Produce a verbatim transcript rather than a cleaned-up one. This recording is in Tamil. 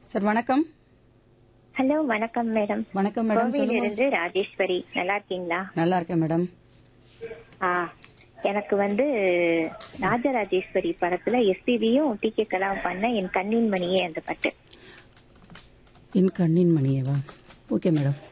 சார் வணக்கம். ஹலோ, வணக்கம் மேடம். வணக்கம் மேடம். கோவையிலிருந்து ராஜேஸ்வரி. நல்லா இருக்கீங்களா? நல்லா இருக்கேன் மேடம். ஆ எனக்கு வந்து ராஜராஜேஸ்வரி படத்துல எஸ்பிபியும் டி கே கலாம் பண்ண என் கண்ணின் மணியே அந்த பாட்டு. என் கண்ணின் மணியேவா? Okay madam.